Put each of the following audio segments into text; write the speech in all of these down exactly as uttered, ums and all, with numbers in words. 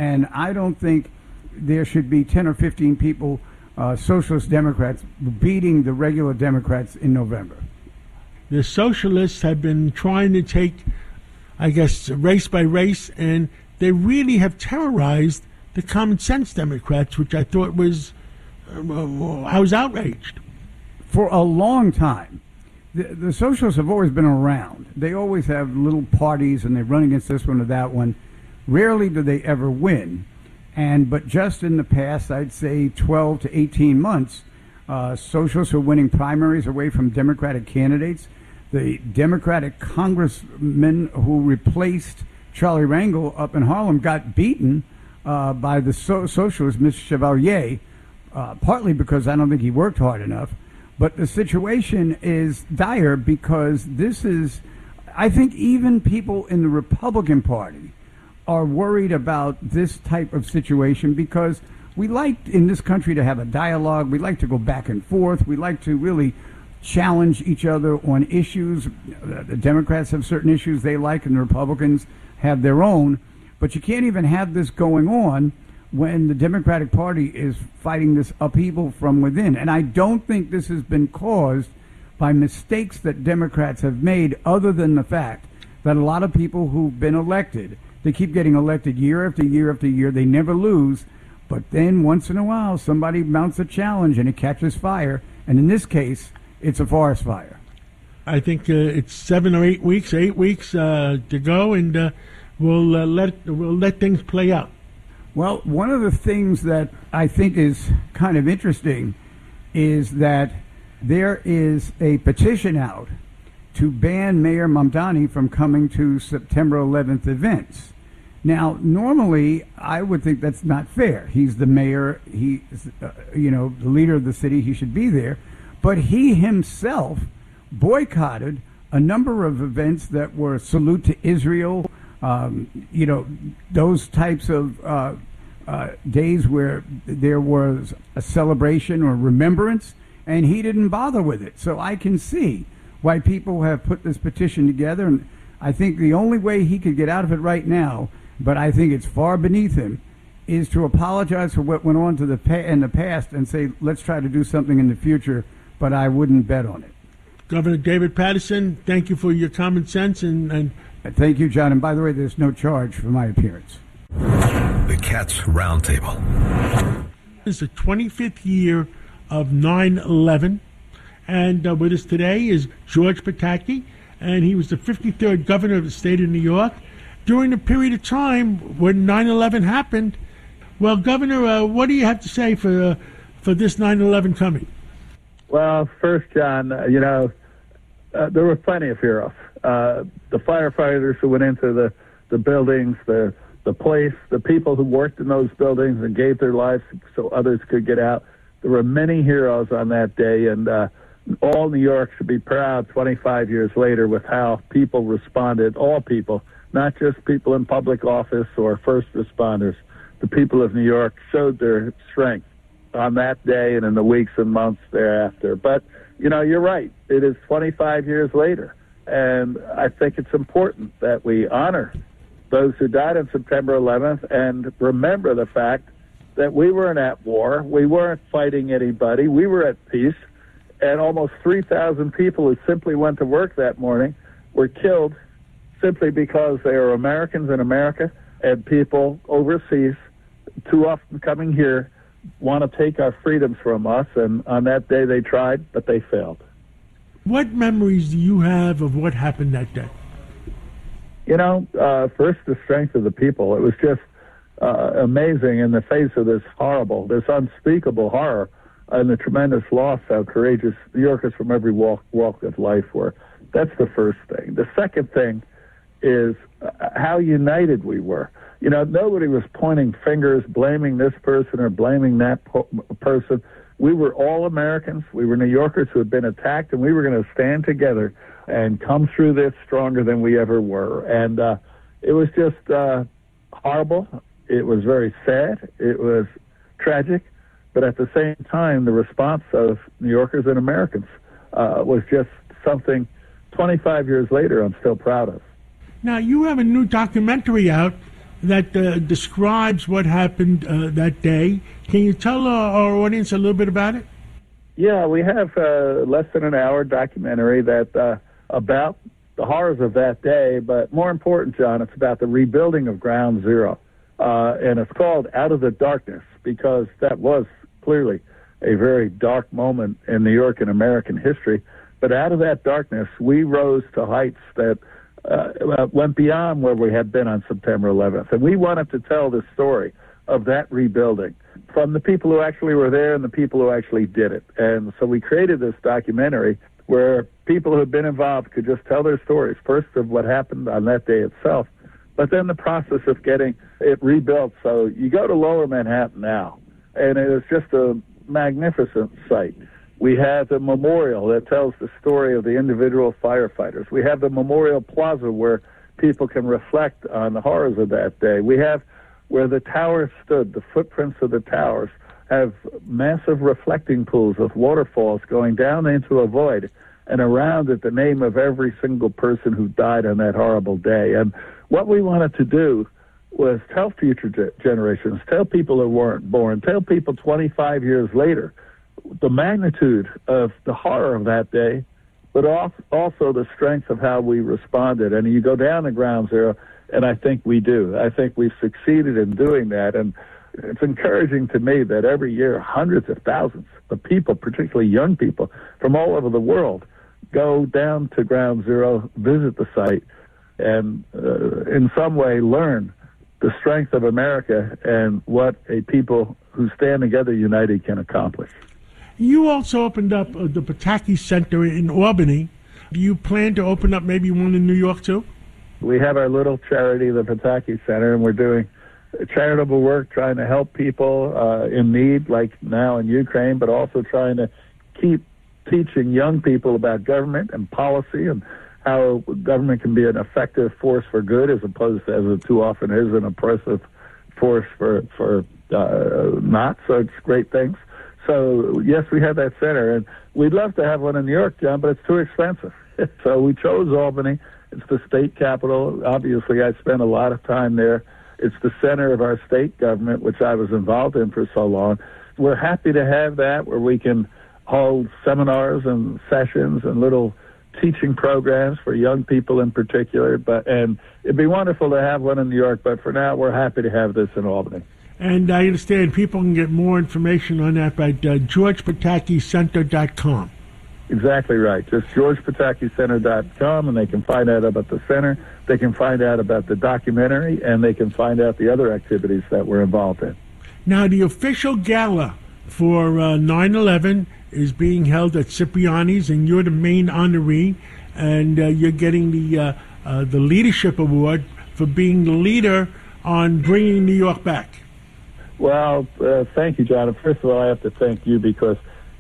And I don't think there should be ten or fifteen people, uh, socialist Democrats, beating the regular Democrats in November. The socialists have been trying to take, I guess, race by race, and they really have terrorized the common sense Democrats, which I thought was, uh, I was outraged. For a long time, the, the socialists have always been around. They always have little parties, and they run against this one or that one. Rarely do they ever win. And but just in the past, I'd say twelve to eighteen months, uh, socialists are winning primaries away from Democratic candidates. The Democratic congressman who replaced Charlie Rangel up in Harlem got beaten uh, by the so- socialist, Mister Chevalier, uh, partly because I don't think he worked hard enough. But the situation is dire because this is, I think even people in the Republican Party are worried about this type of situation because we like in this country to have a dialogue. We like to go back and forth. We like to really challenge each other on issues. The Democrats have certain issues they like and the Republicans have their own. But you can't even have this going on when the Democratic Party is fighting this upheaval from within. And I don't think this has been caused by mistakes that Democrats have made, other than the fact that a lot of people who've been elected, they keep getting elected year after year after year. They never lose. But then once in a while, somebody mounts a challenge and it catches fire. And in this case, it's a forest fire. I think uh, it's seven or eight weeks, eight weeks uh, to go, and uh, we'll uh, let we'll let things play out. Well, one of the things that I think is kind of interesting is that there is a petition out to ban Mayor Mamdani from coming to September eleventh events. Now, normally, I would think that's not fair. He's the mayor. He's, uh, you know, the leader of the city. He should be there. But he himself boycotted a number of events that were salute to Israel, um, you know, those types of uh, uh, days where there was a celebration or remembrance, and he didn't bother with it. So I can see why people have put this petition together, and I think the only way he could get out of it right now, but I think it's far beneath him, is to apologize for what went on to the pa- in the past and say, let's try to do something in the future, but I wouldn't bet on it. Governor David Paterson, thank you for your common sense. and, and Thank you, John. And by the way, there's no charge for my appearance. The Cats Roundtable. It's the twenty-fifth year of nine eleven, and uh, with us today is George Pataki, and he was the fifty-third governor of the state of New York during the period of time when nine eleven happened. Well, Governor, uh, what do you have to say for uh, for this nine eleven coming? Well, first, John, uh, you know, uh, there were plenty of heroes. Uh, the firefighters who went into the, the buildings, the the police, the people who worked in those buildings and gave their lives so others could get out. There were many heroes on that day, and uh, all New York should be proud twenty-five years later with how people responded, all people, not just people in public office or first responders. The people of New York showed their strength on that day and in the weeks and months thereafter. But, you know, you're right. It is twenty-five years later. And I think it's important that we honor those who died on September eleventh and remember the fact that we weren't at war. We weren't fighting anybody. We were at peace. And almost three thousand people who simply went to work that morning were killed simply because they are Americans in America, and people overseas, too often coming here, want to take our freedoms from us. And on that day they tried, but they failed. What memories do you have of what happened that day? You know, uh, first, the strength of the people. It was just uh, amazing in the face of this horrible, this unspeakable horror and the tremendous loss, how courageous New Yorkers from every walk, walk of life were. That's the first thing. The second thing is uh, how united we were. You know, nobody was pointing fingers, blaming this person or blaming that po- person. We were all Americans. We were New Yorkers who had been attacked, and we were going to stand together and come through this stronger than we ever were. And uh, it was just uh, horrible. It was very sad. It was tragic. But at the same time, the response of New Yorkers and Americans uh, was just something twenty-five years later I'm still proud of. Now, you have a new documentary out that uh, describes what happened uh, that day. Can you tell uh, our audience a little bit about it? Yeah, we have uh, less than an hour documentary that uh, about the horrors of that day, but more important, John, it's about the rebuilding of Ground Zero. Uh, and it's called Out of the Darkness because that was clearly a very dark moment in New York and American history. But out of that darkness, we rose to heights that uh, went beyond where we had been on September eleventh. And we wanted to tell the story of that rebuilding from the people who actually were there and the people who actually did it. And so we created this documentary where people who had been involved could just tell their stories, first of what happened on that day itself, but then the process of getting it rebuilt. So you go to Lower Manhattan now, and it is just a magnificent sight. We have the memorial that tells the story of the individual firefighters. We have the Memorial Plaza where people can reflect on the horrors of that day. We have where the towers stood, the footprints of the towers have massive reflecting pools of waterfalls going down into a void, and around it the name of every single person who died on that horrible day. And what we wanted to do was tell future ge- generations, tell people who weren't born, tell people twenty-five years later the magnitude of the horror of that day, but also the strength of how we responded. And you go down to Ground Zero, and I think we do. I think we've succeeded in doing that. And it's encouraging to me that every year hundreds of thousands of people, particularly young people from all over the world, go down to Ground Zero, visit the site, and uh, in some way learn the strength of America and what a people who stand together united can accomplish. You also opened up uh, the Pataki Center in Albany. Do you plan to open up maybe one in New York too? We have our little charity, the Pataki Center, and we're doing charitable work trying to help people uh, in need, like now in Ukraine, but also trying to keep teaching young people about government and policy and how government can be an effective force for good as opposed to, as it too often is, an oppressive force for, for uh, not. So it's great things. So, yes, we have that center, and we'd love to have one in New York, John, but it's too expensive. So we chose Albany. It's the state capital. Obviously, I spent a lot of time there. It's the center of our state government, which I was involved in for so long. We're happy to have that where we can hold seminars and sessions and little teaching programs for young people in particular. But and it'd be wonderful to have one in New York, but for now, we're happy to have this in Albany. And I understand people can get more information on that by uh, George Pataki Center dot com. Exactly right. Just George Pataki Center dot com, and they can find out about the center, they can find out about the documentary, and they can find out the other activities that we're involved in. Now, the official gala for uh, nine eleven is being held at Cipriani's, and you're the main honoree, and uh, you're getting the uh, uh, the Leadership Award for being the leader on bringing New York back. Well, uh, thank you, John. First of all, I have to thank you because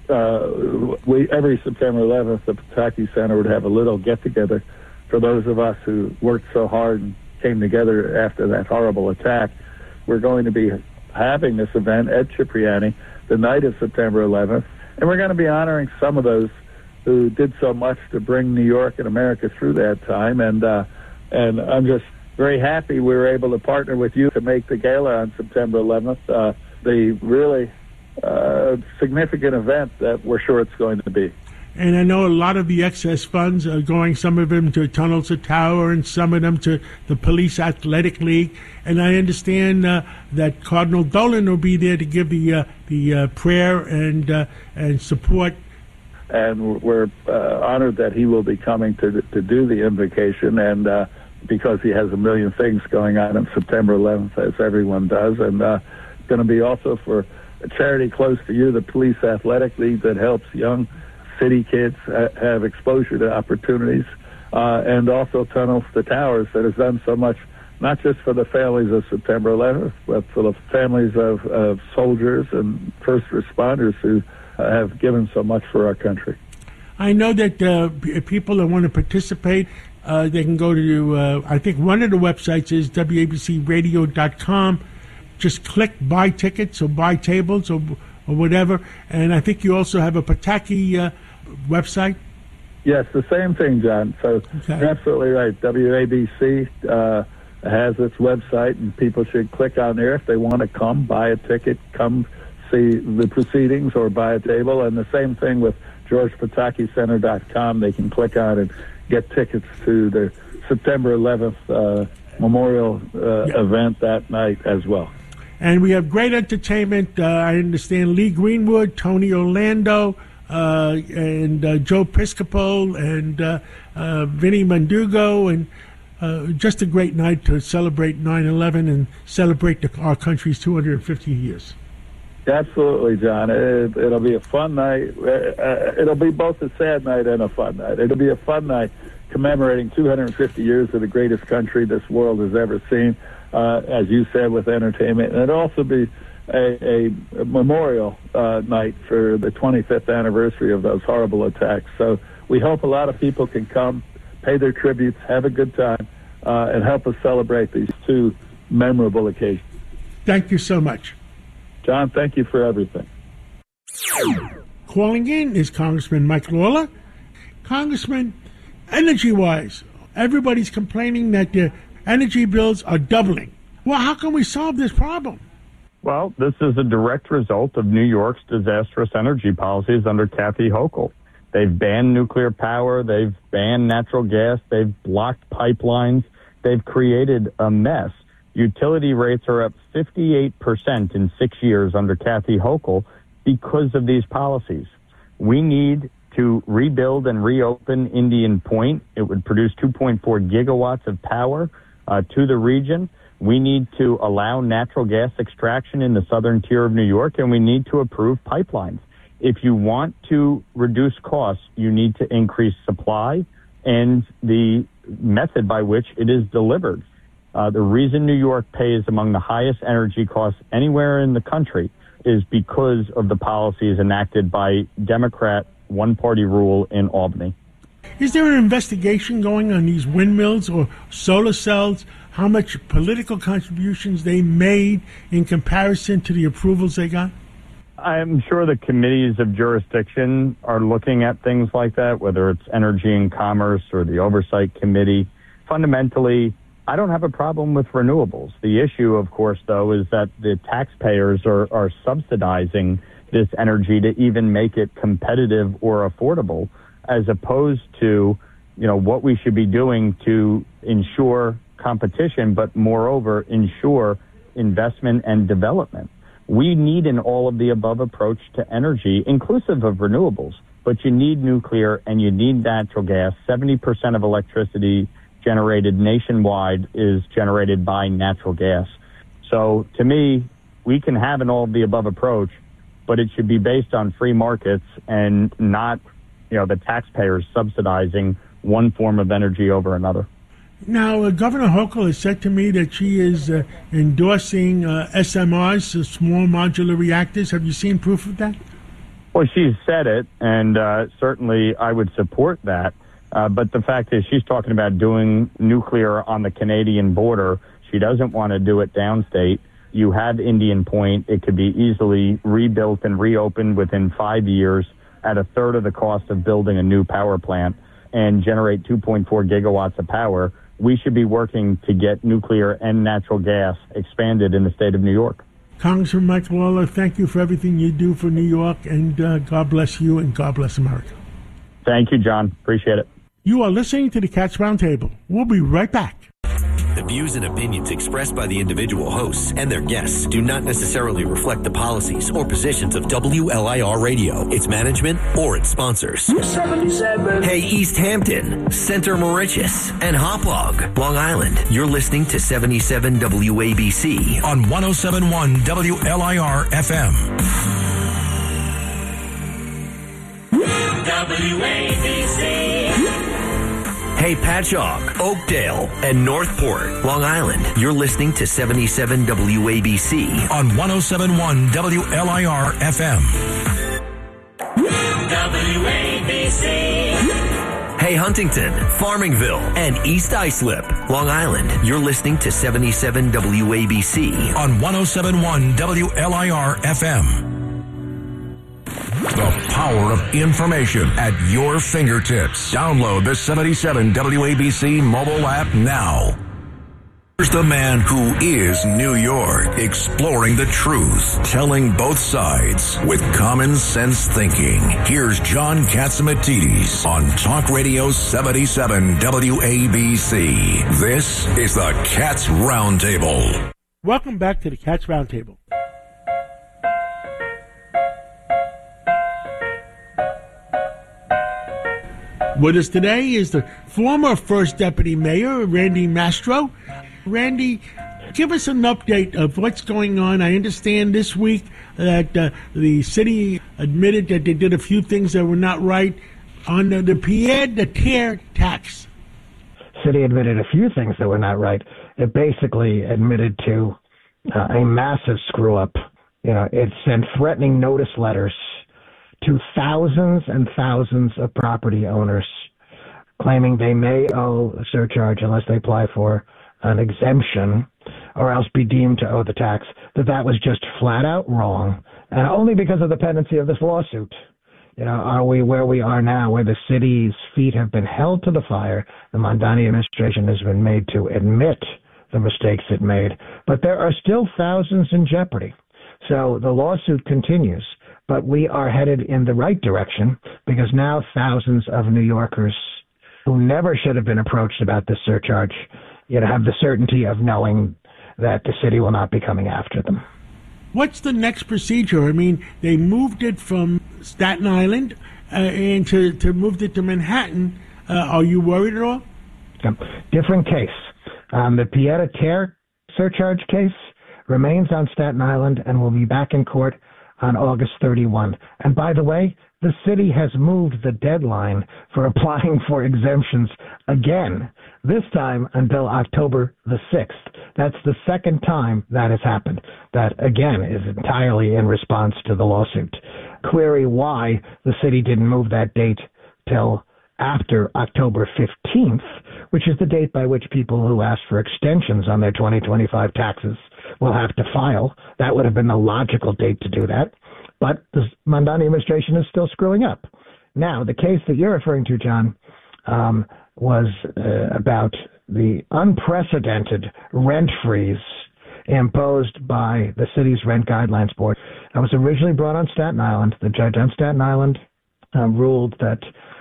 uh, we every September eleventh, the Pataki Center would have a little get-together for those of us who worked so hard and came together after that horrible attack. We're going to be having this event at Cipriani the night of September eleventh, and we're going to be honoring some of those who did so much to bring New York and America through that time. And uh, and I'm just very happy we were able to partner with you to make the gala on September eleventh uh, the really uh, significant event that we're sure it's going to be. And I know a lot of the excess funds are going, some of them to Tunnels to Tower and some of them to the Police Athletic League. And I understand uh, that Cardinal Dolan will be there to give the uh, the uh, prayer and uh, and support. And we're uh, honored that he will be coming to to do the invocation, and uh, because he has a million things going on on September eleventh, as everyone does. And uh, it's going to be also for a charity close to you, the Police Athletic League, that helps young city kids uh, have exposure to opportunities, uh, and also Tunnels to Towers that has done so much, not just for the families of September eleventh, but for the families of, of soldiers and first responders who uh, have given so much for our country. I know that uh, p- people that want to participate, uh, they can go to, uh, I think one of the websites is W A B C radio dot com. Just click buy tickets or buy tables or, or whatever. And I think you also have a Pataki uh, website. Yes, the same thing, John. So Okay. you're absolutely right. W A B C uh, has its website, and people should click on there if they want to come, buy a ticket, come see the proceedings or buy a table. And the same thing with George Pataki Center dot com. They can click on and get tickets to the September eleventh uh, memorial uh, yeah. event that night as well. And we have great entertainment. Uh, I understand Lee Greenwood, Tony Orlando, uh, and uh, Joe Piscopo, and uh, uh, Vinny Mandugo, and uh, just a great night to celebrate nine eleven and celebrate the, our country's two hundred fifty years. Absolutely, John. It, it'll be a fun night. Uh, it'll be both a sad night and a fun night. It'll be a fun night commemorating two hundred fifty years of the greatest country this world has ever seen, uh, as you said, with entertainment. And it'll also be a, a, a memorial uh, night for the twenty-fifth anniversary of those horrible attacks. So we hope a lot of people can come, pay their tributes, have a good time, uh, and help us celebrate these two memorable occasions. Thank you so much. John, thank you for everything. Calling in is Congressman Mike Lawler. Congressman, energy-wise, everybody's complaining that the energy bills are doubling. Well, how can we solve this problem? Well, this is a direct result of New York's disastrous energy policies under Kathy Hochul. They've banned nuclear power. They've banned natural gas. They've blocked pipelines. They've created a mess. Utility rates are up fifty-eight percent in six years under Kathy Hochul because of these policies. We need to rebuild and reopen Indian Point. It would produce two point four gigawatts of power uh, to the region. We need to allow natural gas extraction in the southern tier of New York, and we need to approve pipelines. If you want to reduce costs, you need to increase supply and the method by which it is delivered. Uh, the reason New York pays among the highest energy costs anywhere in the country is because of the policies enacted by Democrat one-party rule in Albany. Is there an investigation going on these windmills or solar cells, how much political contributions they made in comparison to the approvals they got? I'm sure the committees of jurisdiction are looking at things like that, whether it's Energy and Commerce or the Oversight Committee. Fundamentally, I don't have a problem with renewables. The issue, of course, though, is that the taxpayers are, are subsidizing this energy to even make it competitive or affordable, as opposed to, you know, what we should be doing to ensure competition, but moreover, ensure investment and development. We need an all-of-the-above approach to energy, inclusive of renewables, but you need nuclear and you need natural gas. seventy percent of electricity generated nationwide is generated by natural gas. So to me, we can have an all-of-the-above approach, but it should be based on free markets and not, you know, the taxpayers subsidizing one form of energy over another. Now, uh, Governor Hochul has said to me that she is uh, endorsing uh, S M Rs, uh, small modular reactors. Have you seen proof of that? Well, she's said it, and uh, certainly I would support that. Uh, but the fact is she's talking about doing nuclear on the Canadian border. She doesn't want to do it downstate. You have Indian Point. It could be easily rebuilt and reopened within five years at a third of the cost of building a new power plant and generate two point four gigawatts of power. We should be working to get nuclear and natural gas expanded in the state of New York. Congressman Mike Lawler, thank you for everything you do for New York, and uh, God bless you and God bless America. Thank you, John. Appreciate it. You are listening to the Cats Roundtable. We'll be right back. The views and opinions expressed by the individual hosts and their guests do not necessarily reflect the policies or positions of W L I R Radio, its management, or its sponsors. seventy-seven Hey, East Hampton, Center Mauritius, and Hauppauge, Long Island. You're listening to seventy-seven W A B C on one oh seven point one W L I R F M. W A B C. Hey, Patchogue, Oakdale, and Northport, Long Island. You're listening to seventy-seven W A B C on one oh seven point one W L I R F M. W A B C. Hey, Huntington, Farmingville, and East Islip, Long Island. You're listening to seventy-seven W A B C on one oh seven point one W L I R F M. The power of information at your fingertips. Download the seventy-seven W A B C mobile app now. Here's the man who is New York, exploring the truth, telling both sides with common sense thinking. Here's John Catsimatidis on Talk Radio seventy-seven W A B C. This is the Cats Roundtable. Welcome back to the Cats Roundtable. With us today is the former First Deputy Mayor, Randy Mastro. Randy, give us an update of what's going on. I understand this week that uh, the city admitted that they did a few things that were not right on the, the Pierre de Terre tax. City admitted a few things that were not right. It basically admitted to uh, a massive screw-up. You know, it sent threatening notice letters to thousands and thousands of property owners claiming they may owe a surcharge unless they apply for an exemption or else be deemed to owe the tax, that that was just flat out wrong, and only because of the pendency of this lawsuit. You know, are we where we are now, where the city's feet have been held to the fire? The Mondani administration has been made to admit the mistakes it made, but there are still thousands in jeopardy. So the lawsuit continues, but we are headed in the right direction because now thousands of New Yorkers who never should have been approached about this surcharge, you know, have the certainty of knowing that the city will not be coming after them. What's the next procedure? I mean, they moved it from Staten Island uh, and to, to moved it to Manhattan. Uh, are you worried at all? Yeah. Different case. Um, the Pierre de Terre surcharge case remains on Staten Island and will be back in court on August thirty-first. And by the way, the city has moved the deadline for applying for exemptions again, this time until October the sixth. That's the second time that has happened. That, again, is entirely in response to the lawsuit. Query why the city didn't move that date till after October fifteenth, which is the date by which people who ask for extensions on their twenty twenty-five taxes will have to file. That would have been the logical date to do that. But the Mondani administration is still screwing up. Now, the case that you're referring to, John, um, was uh, about the unprecedented rent freeze imposed by the city's Rent Guidelines Board. That was originally brought on Staten Island. The judge on Staten Island uh, ruled that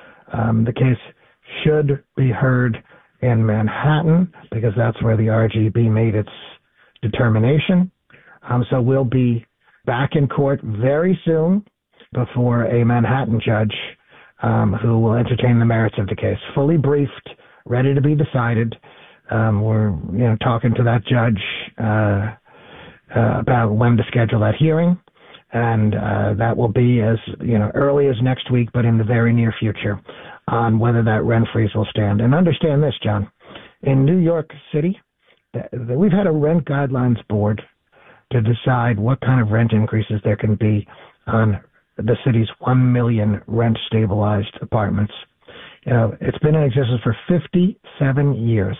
um, the case should be heard in Manhattan because that's where the R G B made its determination. Um, so we'll be back in court very soon before a Manhattan judge um, who will entertain the merits of the case. Fully briefed, ready to be decided. Um, we're you know talking to that judge uh, uh, about when to schedule that hearing, and uh, that will be as you know early as next week, but in the very near future, on whether that rent freeze will stand. And understand this, John, in New York City, th- th- we've had a Rent Guidelines Board to decide what kind of rent increases there can be on the city's one million rent-stabilized apartments. You know, it's been in existence for fifty-seven years.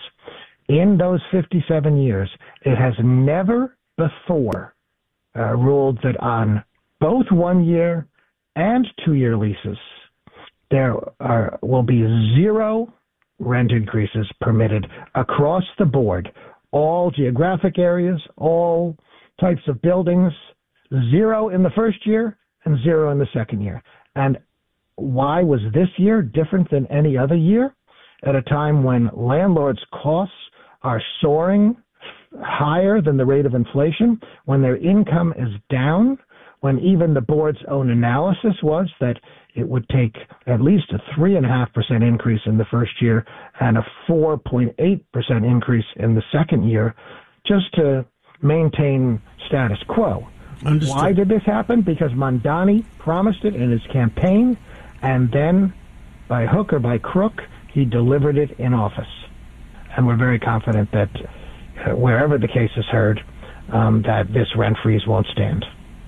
In those fifty-seven years, it has never before uh, ruled that on both one-year and two-year leases, there are will be zero rent increases permitted across the board, all geographic areas, all types of buildings, zero in the first year and zero in the second year. And why was this year different than any other year? At a time when landlords' costs are soaring higher than the rate of inflation, when their income is down, when even the board's own analysis was that it would take at least a three point five percent increase in the first year and a four point eight percent increase in the second year just to maintain status quo. Understood. Why did this happen? Because Mondani promised it in his campaign, and then by hook or by crook, he delivered it in office. And we're very confident that uh, wherever the case is heard, um, that this rent freeze won't stand.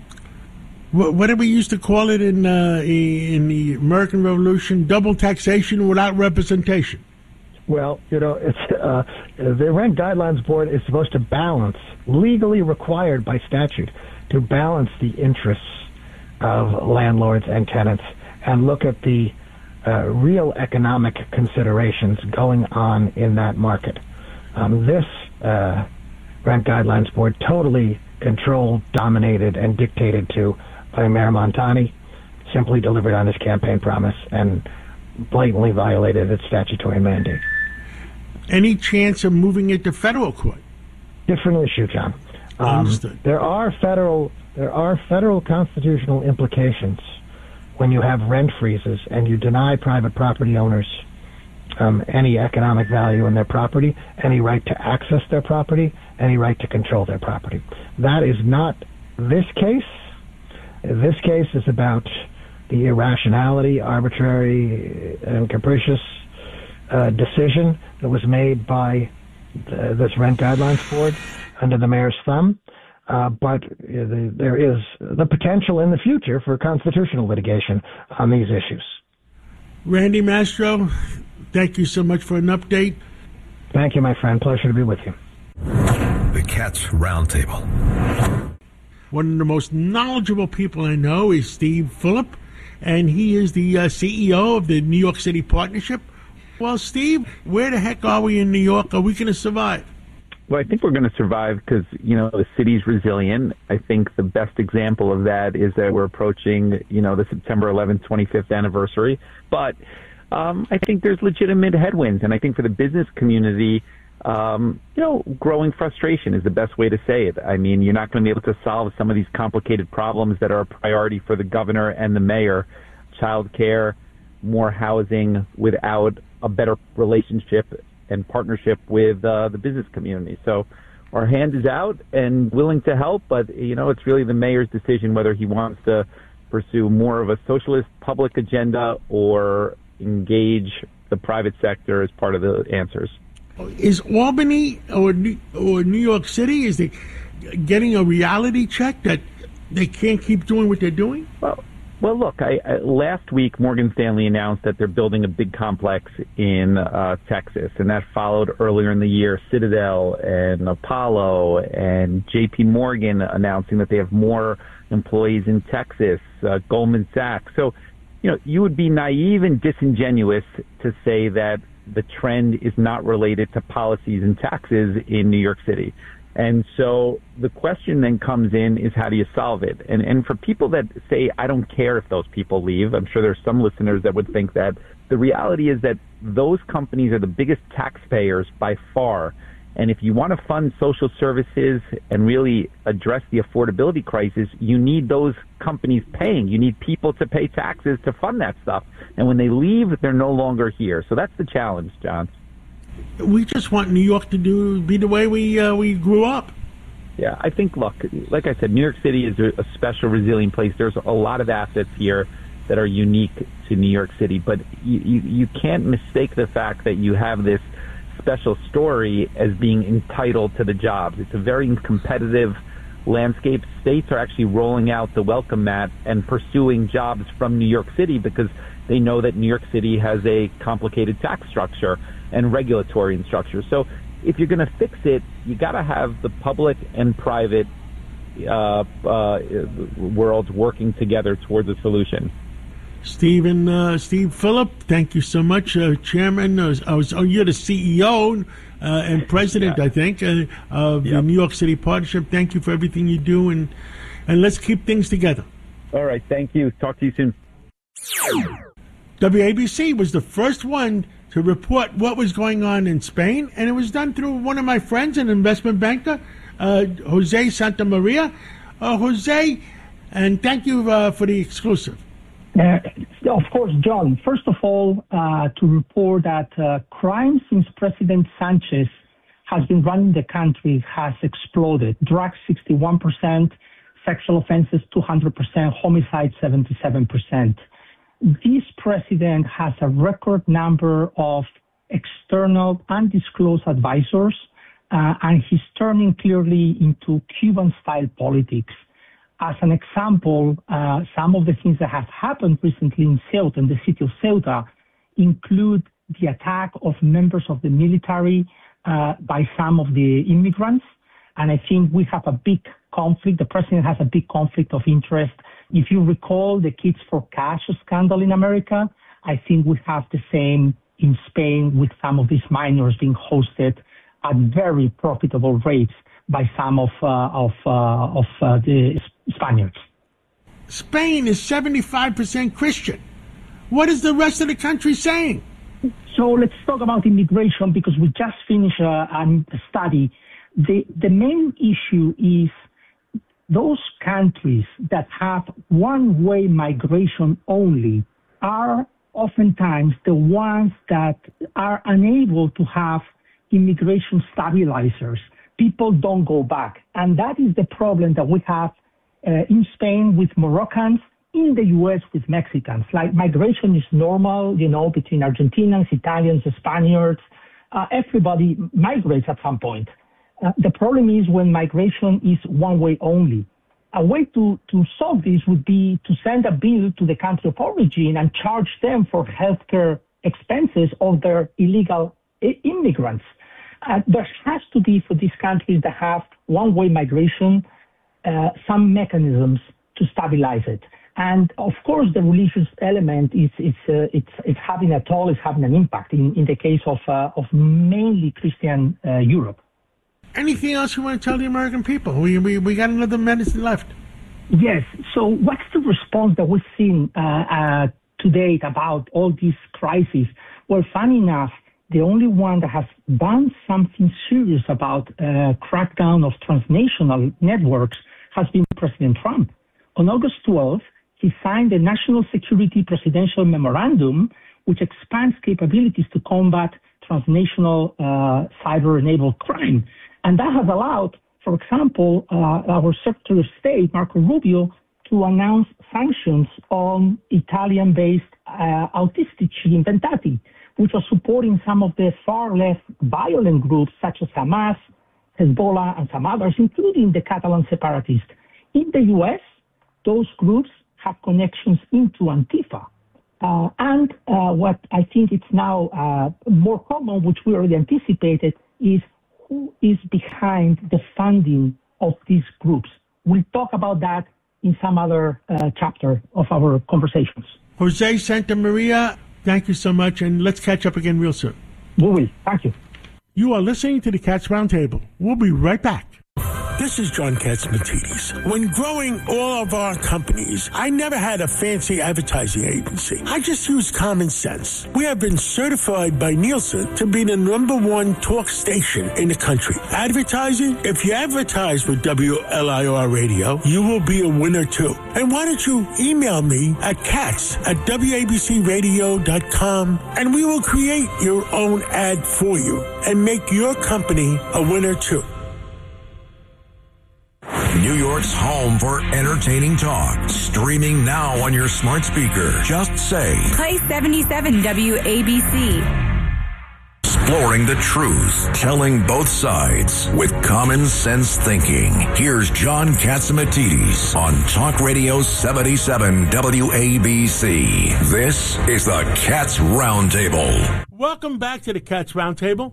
What did we used to call it in uh, in the American Revolution? Double taxation without representation. Well, you know, it's uh, the Rent Guidelines Board is supposed to balance, legally required by statute, to balance the interests of landlords and tenants and look at the uh, real economic considerations going on in that market. Um, this uh, Rent Guidelines Board, totally controlled, dominated, and dictated to by Mayor Montani, simply delivered on his campaign promise and blatantly violated its statutory mandate. Any chance of moving it to federal court? Different issue, John. Um, there are federal there are federal constitutional implications when you have rent freezes and you deny private property owners um, any economic value in their property, any right to access their property, any right to control their property. That is not this case. This case is about the irrationality, arbitrary, and capricious uh, decision that was made by the, this Rent Guidelines Board under the mayor's thumb. Uh, but uh, the, there is the potential in the future for constitutional litigation on these issues. Randy Mastro, thank you so much for an update. Thank you, my friend. Pleasure to be with you. The Cats Roundtable. One of the most knowledgeable people I know is Steve Phillip, and he is the uh, C E O of the New York City Partnership. Well, Steve, where the heck are we in New York? Are we going to survive? Well, I think we're going to survive because, you know, the city's resilient. I think the best example of that is that we're approaching, you know, the September eleventh, twenty-fifth anniversary. But um, I think there's legitimate headwinds. And I think for the business community, um, you know, growing frustration is the best way to say it. I mean, you're not going to be able to solve some of these complicated problems that are a priority for the governor and the mayor, child care, more housing, without a better relationship and partnership with uh, the business community. So our hand is out and willing to help, but, you know, it's really the mayor's decision whether he wants to pursue more of a socialist public agenda or engage the private sector as part of the answers. Is Albany or New, or New York City, is they getting a reality check that they can't keep doing what they're doing? Well, Well, look, I, I, last week Morgan Stanley announced that they're building a big complex in uh, Texas, and that followed earlier in the year Citadel and Apollo and J P Morgan announcing that they have more employees in Texas, uh, Goldman Sachs. So, you know, you would be naive and disingenuous to say that the trend is not related to policies and taxes in New York City. And so the question then comes in is how do you solve it? And and for people that say, I don't care if those people leave, I'm sure there's some listeners that would think that. The reality is that those companies are the biggest taxpayers by far. And if you want to fund social services and really address the affordability crisis, you need those companies paying. You need people to pay taxes to fund that stuff. And when they leave, they're no longer here. So that's the challenge, John. We just want New York to do be the way we uh, we grew up. Yeah, I think, look, like I said, New York City is a special, resilient place. There's a lot of assets here that are unique to New York City, but you, you, you can't mistake the fact that you have this special story as being entitled to the jobs. It's a very competitive landscape. States are actually rolling out the welcome mat and pursuing jobs from New York City because they know that New York City has a complicated tax structure and regulatory structure. So if you're going to fix it, you got to have the public and private uh, uh, worlds working together towards a solution. Stephen, uh, Steve Phillip, thank you so much, uh, Chairman. I was, I was, oh, you're the C E O uh, and President, yeah. I think, uh, of yep. the New York City Partnership. Thank you for everything you do, and and let's keep things together. All right, thank you. Talk to you soon. W A B C was the first one to report what was going on in Spain, and it was done through one of my friends, an investment banker, uh, Jose Santa Maria. Uh, Jose, and thank you uh, for the exclusive. Uh, of course, John. First of all, uh, to report that uh, crime since President Sanchez has been running the country has exploded. Drugs, sixty-one percent, sexual offenses, two hundred percent, homicide, seventy-seven percent. This president has a record number of external undisclosed advisors, uh, and he's turning clearly into Cuban-style politics. As an example, uh, some of the things that have happened recently in Ceuta, in the city of Ceuta, include the attack of members of the military uh, by some of the immigrants. And I think we have a big conflict. The president has a big conflict of interest. If you recall the Kids for Cash scandal in America, I think we have the same in Spain with some of these minors being hosted at very profitable rates by some of uh, of uh, of uh, the Spaniards. Spain is seventy-five percent Christian. What is the rest of the country saying? So let's talk about immigration, because we just finished a, a study. The, the main issue is those countries that have one-way migration only are oftentimes the ones that are unable to have immigration stabilizers. People don't go back. And that is the problem that we have uh, in Spain with Moroccans, in the U S with Mexicans. Like, migration is normal, you know, between Argentinians, Italians, Spaniards. Uh, everybody migrates at some point. Uh, the problem is when migration is one way only. A way to, to solve this would be to send a bill to the country of origin and charge them for healthcare expenses of their illegal I- immigrants. Uh, there has to be, for these countries that have one-way migration, uh, some mechanisms to stabilize it. And of course, the religious element is it's uh, it's it's having a toll, it's having an impact in, in the case of uh, of mainly Christian uh, Europe. Anything else you want to tell the American people? We we we got another minute left. Yes. So what's the response that we've seen uh, uh, to date about all these crises? Well, funny enough, the only one that has done something serious about uh, crackdown of transnational networks has been President Trump. On August twelfth, he signed the National Security Presidential Memorandum, which expands capabilities to combat transnational uh, cyber-enabled crime. And that has allowed, for example, uh, our Secretary of State, Marco Rubio, to announce sanctions on Italian-based uh, Autistici Inventati, which are supporting some of the far-left violent groups such as Hamas, Hezbollah, and some others, including the Catalan separatists. In the U S, those groups have connections into Antifa. Uh, and uh, what I think it's now uh, more common, which we already anticipated, is who is behind the funding of these groups. We'll talk about that in some other uh, chapter of our conversations. Jose Santa Maria, thank you so much, and let's catch up again real soon. We will. Thank you. You are listening to the Cats Roundtable. We'll be right back. This is John Catsimatidis. When growing all of our companies, I never had a fancy advertising agency. I just used common sense. We have been certified by Nielsen to be the number one talk station in the country. Advertising? If you advertise with W L I R Radio, you will be a winner too. And why don't you email me at cats at W A B C radio dot com, and we will create your own ad for you and make your company a winner too. New York's home for entertaining talk. Streaming now on your smart speaker. Just say Play seventy-seven W A B C. Exploring the truth, telling both sides with common sense thinking. Here's John Catsimatidis on Talk Radio seventy-seven W A B C. This is the Cats Roundtable. Welcome back to the Cats Roundtable.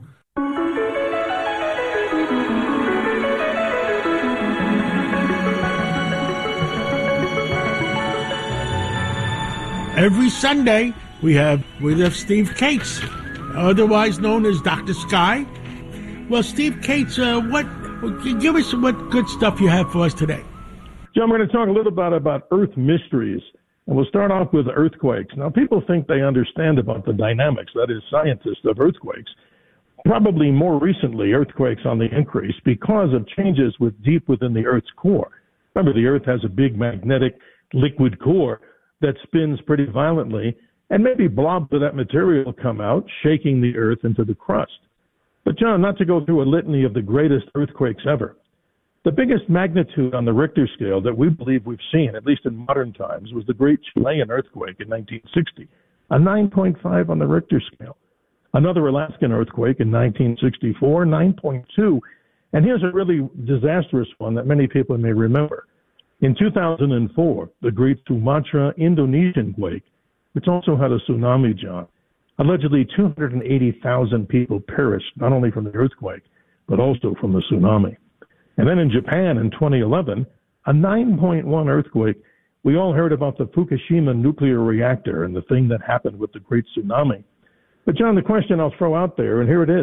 Every Sunday, we have with us Steve Cates, otherwise known as Doctor Sky. Well, Steve Cates, uh, what? Give us what good stuff you have for us today. John, we're going to talk a little bit about Earth mysteries, and we'll start off with earthquakes. Now, people think they understand about the dynamics, that is, scientists of earthquakes. Probably more recently, earthquakes on the increase because of changes with deep within the Earth's core. Remember, the Earth has a big magnetic liquid core that spins pretty violently, and maybe blobs of that material come out, shaking the Earth into the crust. But John, not to go through a litany of the greatest earthquakes ever, the biggest magnitude on the Richter scale that we believe we've seen, at least in modern times, was the Great Chilean earthquake in nineteen sixty, a nine point five on the Richter scale. Another Alaskan earthquake in nineteen sixty-four, nine point two. And here's a really disastrous one that many people may remember. In two thousand four, the Great Sumatra Indonesian quake, which also had a tsunami, John. Allegedly, two hundred eighty thousand people perished, not only from the earthquake, but also from the tsunami. And then in Japan in twenty eleven, a nine point one earthquake. We all heard about the Fukushima nuclear reactor and the thing that happened with the great tsunami. But John, the question I'll throw out there, and here it is.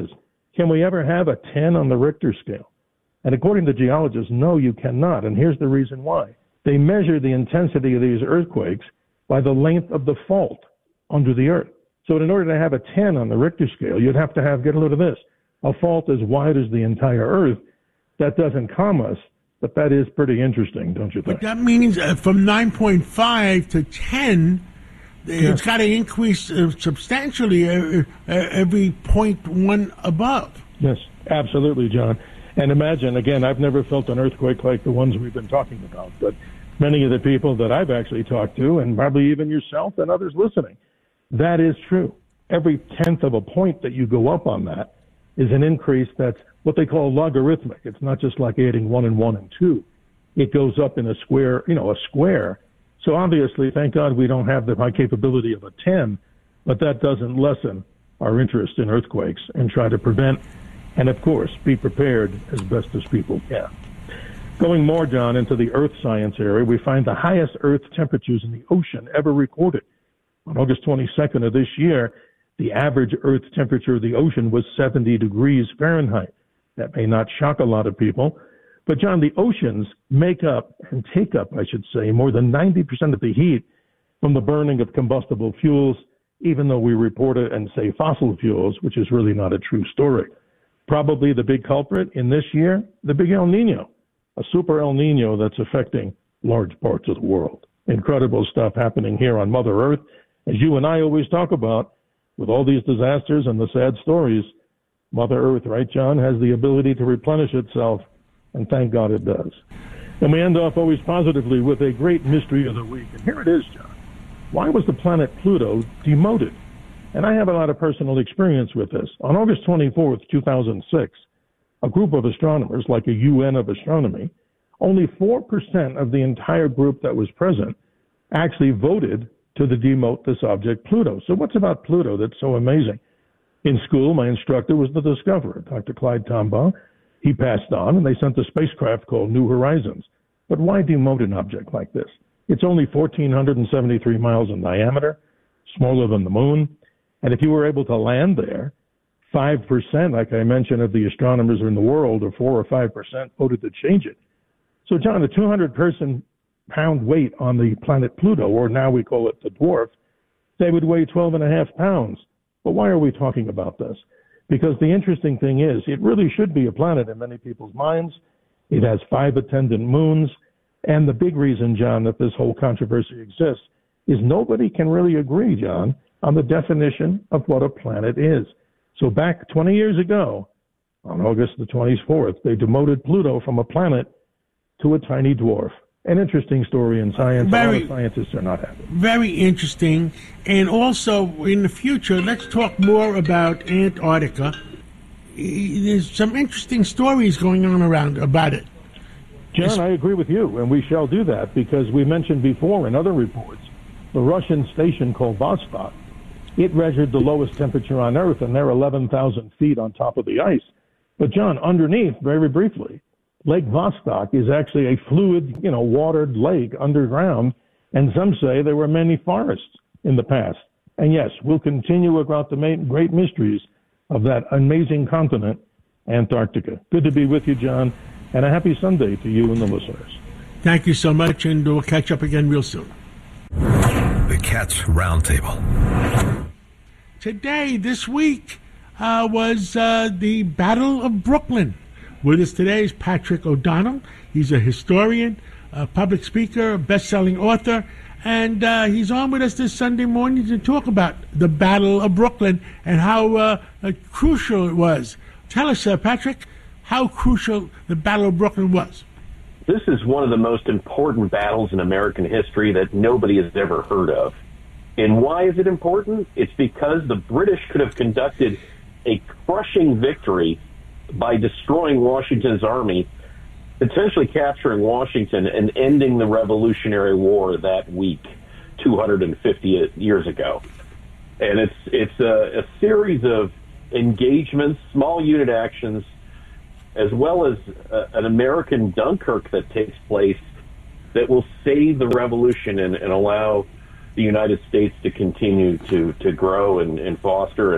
Can we ever have a ten on the Richter scale? And according to geologists, no, you cannot. And here's the reason why. They measure the intensity of these earthquakes by the length of the fault under the earth. So in order to have a ten on the Richter scale, you'd have to have, get a load of this, a fault as wide as the entire earth. That doesn't calm us, but that is pretty interesting, don't you think? But that means uh, from nine point five to ten, Yes. it's got to increase uh, substantially uh, uh, every point one above. Yes, absolutely, John. And imagine, again, I've never felt an earthquake like the ones we've been talking about, but many of the people that I've actually talked to, and probably even yourself and others listening, that is true. Every tenth of a point that you go up on that is an increase that's what they call logarithmic. It's not just like adding one and one and two. It goes up in a square, you know, a square. So obviously, thank God we don't have the high capability of a ten, but that doesn't lessen our interest in earthquakes and try to prevent and, of course, be prepared as best as people can. Going more, John, into the earth science area, we find the highest earth temperatures in the ocean ever recorded. On August twenty-second of this year, the average earth temperature of the ocean was seventy degrees Fahrenheit. That may not shock a lot of people. But, John, the oceans make up and take up, I should say, more than ninety percent of the heat from the burning of combustible fuels, even though we report it and say fossil fuels, which is really not a true story. Probably the big culprit in this year, the big El Nino, a super El Nino that's affecting large parts of the world. Incredible stuff happening here on Mother Earth. As you and I always talk about, with all these disasters and the sad stories, Mother Earth, right, John, has the ability to replenish itself, and thank God it does. And we end off always positively with a great mystery of the week. And here it is, John. Why was the planet Pluto demoted? And I have a lot of personal experience with this. On August twenty-fourth, two thousand six, a group of astronomers, like a U N of astronomy, only four percent of the entire group that was present actually voted to the demote this object, Pluto. So what's about Pluto that's so amazing? In school, my instructor was the discoverer, Doctor Clyde Tombaugh. He passed on, and they sent a spacecraft called New Horizons. But why demote an object like this? It's only one thousand four hundred seventy-three miles in diameter, smaller than the moon. And if you were able to land there, five percent, like I mentioned, of the astronomers in the world, or four or five percent, voted to change it. So, John, a two hundred person pound weight on the planet Pluto, or now we call it the dwarf, they would weigh twelve and a half pounds. But why are we talking about this? Because the interesting thing is, it really should be a planet in many people's minds. It has five attendant moons. And the big reason, John, that this whole controversy exists is nobody can really agree, John, on the definition of what a planet is. So back twenty years ago, on August the twenty-fourth, they demoted Pluto from a planet to a tiny dwarf. An interesting story in science. Very, a lot of scientists are not happy. Very interesting. And also, in the future, let's talk more about Antarctica. There's some interesting stories going on around about it. John, it's, I agree with you, and we shall do that, because we mentioned before in other reports, the Russian station called Vostok, it measured the lowest temperature on Earth, and they're eleven thousand feet on top of the ice. But, John, underneath, very briefly, Lake Vostok is actually a fluid, you know, watered lake underground, and some say there were many forests in the past. And yes, we'll continue about the great mysteries of that amazing continent, Antarctica. Good to be with you, John, and a happy Sunday to you and the listeners. Thank you so much, and we'll catch up again real soon. The Cats Roundtable. Today, this week, uh, was uh, the Battle of Brooklyn. With us today is Patrick O'Donnell. He's a historian, a public speaker, a best-selling author, and uh, he's on with us this Sunday morning to talk about the Battle of Brooklyn and how uh, uh, crucial it was. Tell us, uh, Patrick, how crucial the Battle of Brooklyn was. This is one of the most important battles in American history that nobody has ever heard of. And why is it important? It's because the British could have conducted a crushing victory by destroying Washington's army, potentially capturing Washington and ending the Revolutionary War that week, two hundred fifty years ago. And it's it's a, a series of engagements, small unit actions, as well as a, an American Dunkirk that takes place that will save the revolution and, and allow the United States to continue to, to grow and, and foster and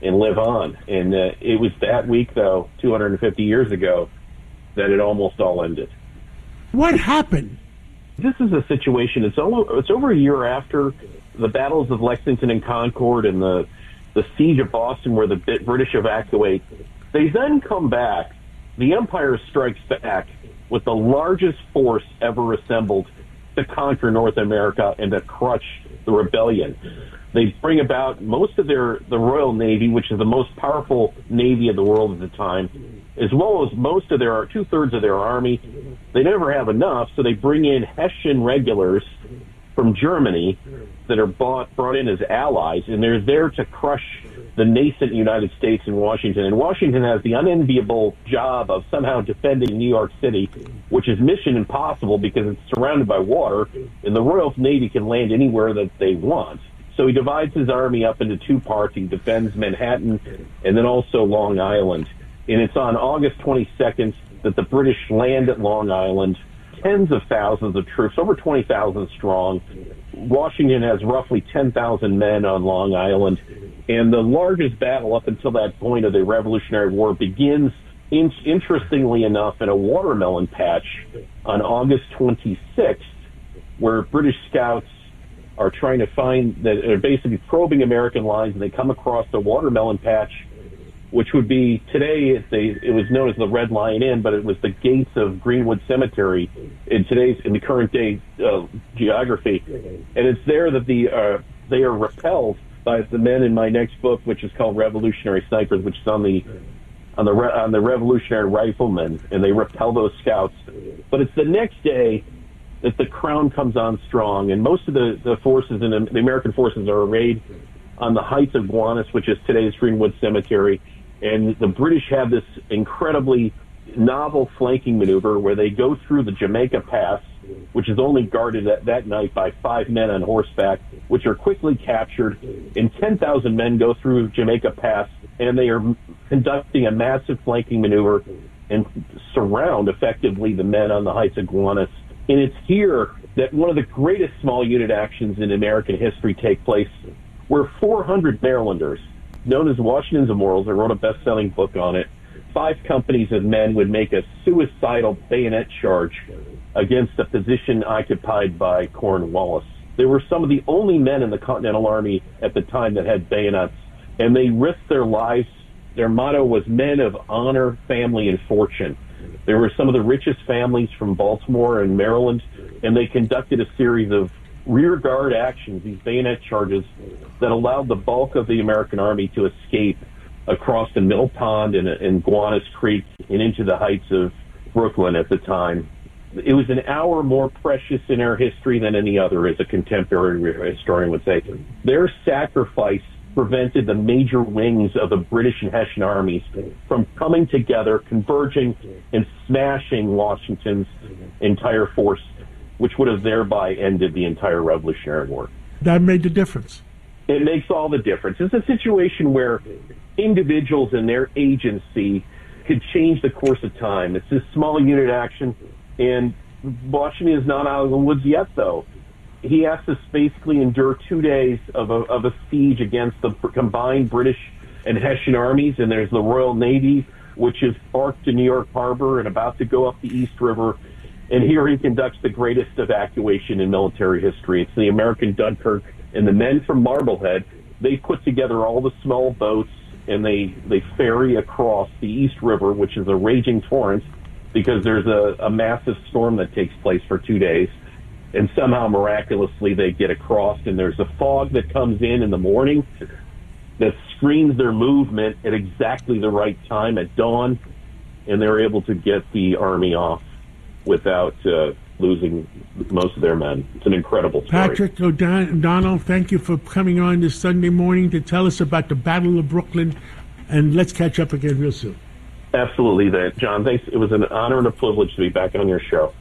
and live on. And uh, it was that week, though, two hundred fifty years ago, that it almost all ended. What happened? This is a situation, it's, all, it's over a year after the battles of Lexington and Concord and the, the siege of Boston where the British evacuate. They then come back. The Empire strikes back with the largest force ever assembled to conquer North America and to crush the rebellion. They bring about most of their the Royal Navy, which is the most powerful navy of the world at the time, as well as most of their two-thirds of their army. They never have enough, so they bring in Hessian regulars from Germany that are bought, brought in as allies, and they're there to crush the nascent United States in Washington. And Washington has the unenviable job of somehow defending New York City, which is mission impossible because it's surrounded by water, and the Royal Navy can land anywhere that they want. So he divides his army up into two parts. He defends Manhattan and then also Long Island. And it's on August twenty-second that the British land at Long Island, tens of thousands of troops, over twenty thousand strong. Washington has roughly ten thousand men on Long Island. And the largest battle up until that point of the Revolutionary War begins, in, interestingly enough, in a watermelon patch on August twenty-sixth, where British scouts are trying to find, that are basically probing American lines, and they come across the watermelon patch, which would be today, they, it was known as the Red Lion Inn, but it was the gates of Greenwood Cemetery in today's, in the current day uh, geography. And it's there that the uh, they are repelled by the men in my next book, which is called Revolutionary Snipers, which is on the on the on the Revolutionary Riflemen, and they repel those scouts. But it's the next day that the Crown comes on strong, and most of the, the forces, in the American forces, are arrayed on the heights of Gowanus, which is today's Greenwood Cemetery. And the British have this incredibly novel flanking maneuver where they go through the Jamaica Pass, which is only guarded that, that night by five men on horseback, which are quickly captured. And ten thousand men go through Jamaica Pass, and they are conducting a massive flanking maneuver and surround, effectively, the men on the heights of Gowanus. And it's here that one of the greatest small unit actions in American history take place, where four hundred Marylanders, known as Washington's Immortals, I wrote a best-selling book on it, five companies of men would make a suicidal bayonet charge against a position occupied by Cornwallis. They were some of the only men in the Continental Army at the time that had bayonets, and they risked their lives. Their motto was men of honor, family, and fortune. They were some of the richest families from Baltimore and Maryland, and they conducted a series of rear guard actions, these bayonet charges, that allowed the bulk of the American army to escape across the Mill Pond and, and Gowanus Creek and into the heights of Brooklyn at the time. It was an hour more precious in our history than any other, as a contemporary historian would say. Their sacrifice prevented the major wings of the British and Hessian armies from coming together, converging, and smashing Washington's entire force, which would have thereby ended the entire Revolutionary War. That made the difference. It makes all the difference. It's a situation where individuals and their agency could change the course of time. It's this small unit action, and Washington is not out of the woods yet, though. He has to basically endure two days of a, of a siege against the combined British and Hessian armies, and there's the Royal Navy, which is parked in New York Harbor and about to go up the East River. And here he conducts the greatest evacuation in military history. It's the American Dunkirk, and the men from Marblehead, they put together all the small boats, and they, they ferry across the East River, which is a raging torrent, because there's a, a massive storm that takes place for two days. And somehow, miraculously, they get across, and there's a fog that comes in in the morning that screens their movement at exactly the right time at dawn, and they're able to get the army off without uh, losing most of their men. It's an incredible story. Patrick O'Donnell, thank you for coming on this Sunday morning to tell us about the Battle of Brooklyn, and let's catch up again real soon. Absolutely, that, John. Thanks. It was an honor and a privilege to be back on your show.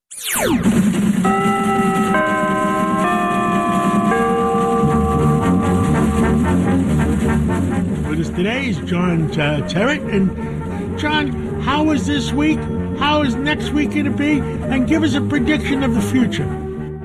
With us today is John uh, Terrett. And John, how was this week? How is next week going to be? And give us a prediction of the future.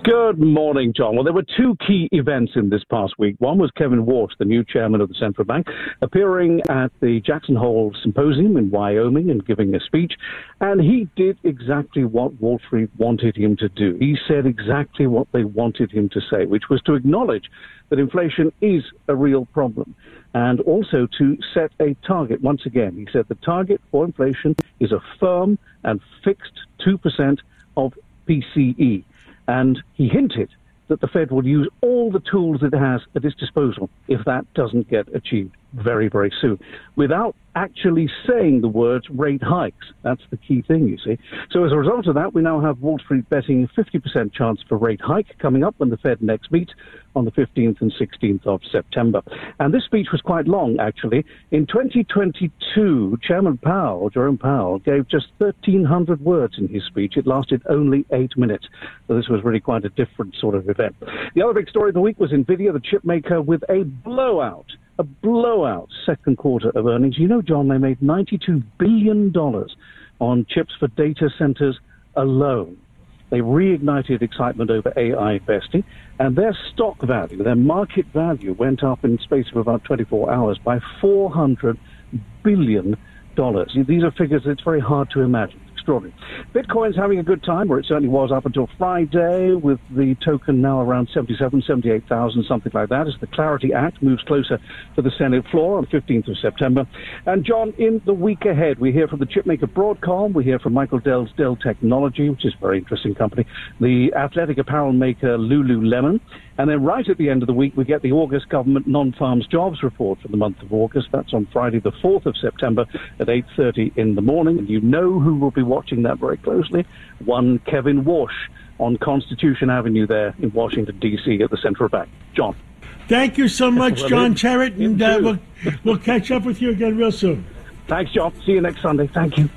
Good morning, John. Well, there were two key events in this past week. One was Kevin Walsh, the new chairman of the central bank, appearing at the Jackson Hole Symposium in Wyoming and giving a speech. And he did exactly what Wall Street wanted him to do. He said exactly what they wanted him to say, which was to acknowledge that inflation is a real problem and also to set a target. Once again, he said the target for inflation is a firm and fixed two percent of P C E. And he hinted that the Fed will use all the tools it has at its disposal if that doesn't get achieved very, very soon, without actually saying the words rate hikes. That's the key thing, you see. So as a result of that, we now have Wall Street betting a fifty percent chance for rate hike coming up when the Fed next meets on the fifteenth and sixteenth of September. And this speech was quite long, actually. In twenty twenty-two, Chairman Powell, Jerome Powell, gave just thirteen hundred words in his speech. It lasted only eight minutes. So this was really quite a different sort of event. The other big story of the week was NVIDIA, the chip maker, with a blowout A blowout second quarter of earnings. You know, John, they made ninety-two billion dollars on chips for data centers alone. They reignited excitement over A I investing, and their stock value, their market value, went up in the space of about twenty-four hours by four hundred billion dollars. These are figures that's very hard to imagine. Extraordinary. Bitcoin's having a good time, or it certainly was up until Friday, with the token now around seventy-seven, seventy-eight thousand, something like that, as the Clarity Act moves closer to the Senate floor on the fifteenth of September. And, John, in the week ahead, we hear from the chipmaker Broadcom, we hear from Michael Dell's Dell Technology, which is a very interesting company, the athletic apparel maker Lululemon, and then right at the end of the week, we get the August government non-farms jobs report for the month of August. That's on Friday, the fourth of September at eight thirty in the morning. And you know who will be watching that very closely? One Kevin Walsh on Constitution Avenue there in Washington, D C at the Central Bank. John. Thank you so much, John Cherritt, and uh, we'll, we'll catch up with you again real soon. Thanks, John. See you next Sunday. Thank you.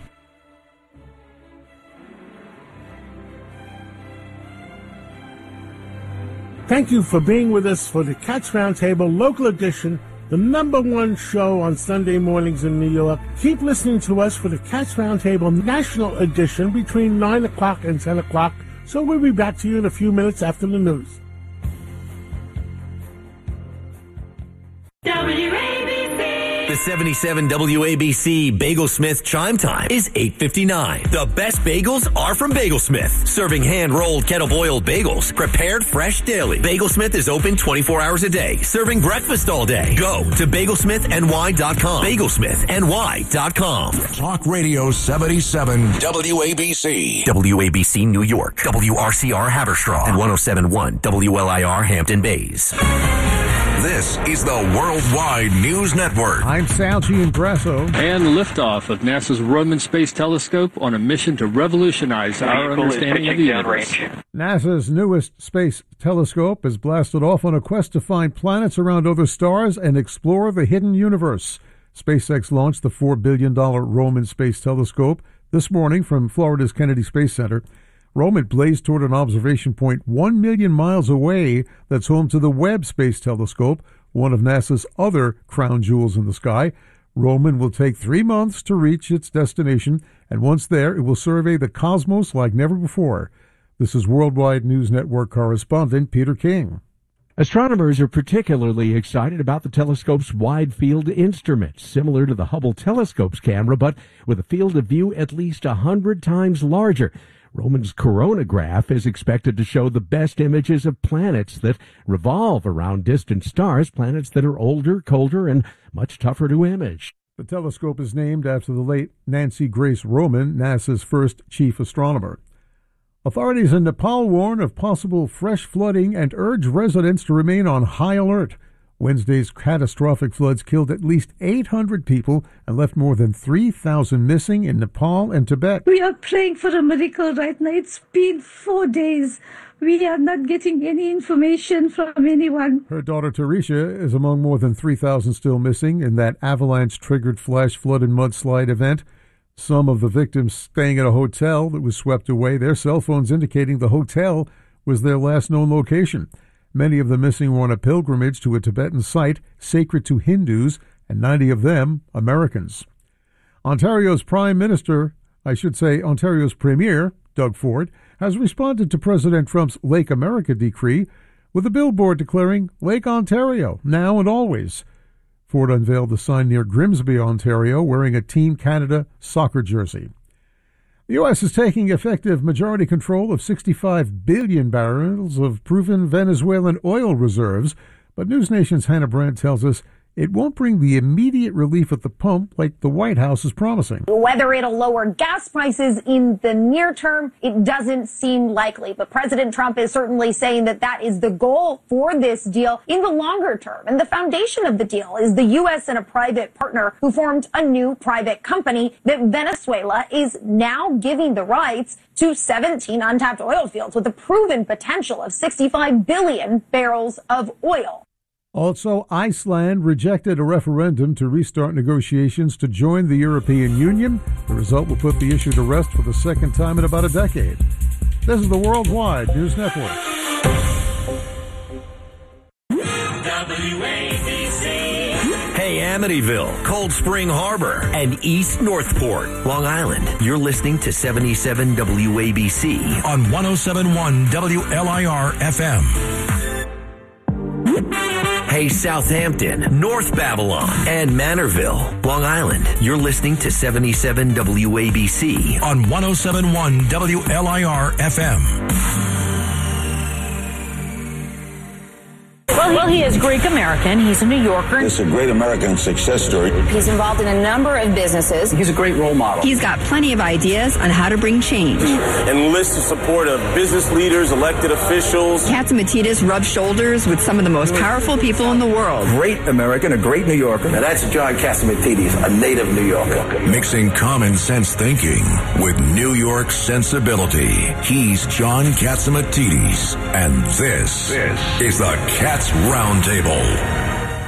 Thank you for being with us for the Cats Roundtable Local Edition, the number one show on Sunday mornings in New York. Keep listening to us for the Cats Roundtable National Edition between nine o'clock and ten o'clock. So we'll be back to you in a few minutes after the news. The seventy-seven W A B C Bagelsmith Chime Time is eight fifty-nine. The best bagels are from Bagelsmith. Serving hand-rolled, kettle-boiled bagels, prepared fresh daily. Bagelsmith is open twenty-four hours a day, serving breakfast all day. Go to bagel smith n y dot com. bagelsmith n y dot com. Talk Radio seventy-seven W A B C. W A B C New York. W R C R Haverstraw. And one oh seven point one W L I R Hampton Bays. This is the Worldwide News Network. I'm Sal Giambrasso. And liftoff of NASA's Roman Space Telescope on a mission to revolutionize our understanding of the universe. NASA's newest space telescope has blasted off on a quest to find planets around other stars and explore the hidden universe. SpaceX launched the four billion dollars Roman Space Telescope this morning from Florida's Kennedy Space Center. Roman blazed toward an observation point one million miles away that's home to the Webb Space Telescope, one of NASA's other crown jewels in the sky. Roman will take three months to reach its destination, and once there, it will survey the cosmos like never before. This is Worldwide News Network correspondent Peter King. Astronomers are particularly excited about the telescope's wide-field instrument, similar to the Hubble telescope's camera, but with a field of view at least one hundred times larger. Roman's coronagraph is expected to show the best images of planets that revolve around distant stars, planets that are older, colder, and much tougher to image. The telescope is named after the late Nancy Grace Roman, NASA's first chief astronomer. Authorities in Nepal warn of possible fresh flooding and urge residents to remain on high alert. Wednesday's catastrophic floods killed at least eight hundred people and left more than three thousand missing in Nepal and Tibet. We are praying for a miracle right now. It's been four days. We are not getting any information from anyone. Her daughter Teresha is among more than three thousand still missing in that avalanche-triggered flash flood and mudslide event. Some of the victims staying at a hotel that was swept away, their cell phones indicating the hotel was their last known location. Many of the missing were on a pilgrimage to a Tibetan site sacred to Hindus, and ninety of them Americans. Ontario's Prime Minister, I should say Ontario's Premier, Doug Ford, has responded to President Trump's Lake America decree with a billboard declaring Lake Ontario, now and always. Ford unveiled the sign near Grimsby, Ontario, wearing a Team Canada soccer jersey. The U S is taking effective majority control of sixty-five billion barrels of proven Venezuelan oil reserves, but News Nation's Hannah Brandt tells us it won't bring the immediate relief at the pump like the White House is promising. Whether it'll lower gas prices in the near term, it doesn't seem likely. But President Trump is certainly saying that that is the goal for this deal in the longer term. And the foundation of the deal is the U S and a private partner who formed a new private company that Venezuela is now giving the rights to seventeen untapped oil fields with a proven potential of sixty-five billion barrels of oil. Also, Iceland rejected a referendum to restart negotiations to join the European Union. The result will put the issue to rest for the second time in about a decade. This is the Worldwide News Network. W A B C. Hey, Amityville, Cold Spring Harbor, and East Northport, Long Island. You're listening to seventy-seven W A B C on one oh seven point one W L I R F M. Hey, Southampton, North Babylon, and Manorville, Long Island. You're listening to seventy-seven W A B C on one oh seven point one W L I R F M. Well, he is Greek American. He's a New Yorker. It's a great American success story. He's involved in a number of businesses. He's a great role model. He's got plenty of ideas on how to bring change. Enlists the support of business leaders, elected officials. Katzimatidis rubs shoulders with some of the most powerful people in the world. Great American, a great New Yorker. Now that's John Katzimatidis, a native New Yorker. Mixing common sense thinking with New York sensibility. He's John Katzimatidis, and this, this is the Cats Roundtable.